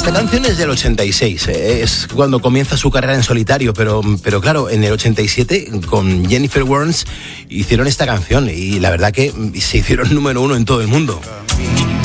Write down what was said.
Esta canción es del 86, es cuando comienza su carrera en solitario, pero claro, en el 87 con Jennifer Warnes hicieron esta canción y la verdad que se hicieron número 1 en todo el mundo.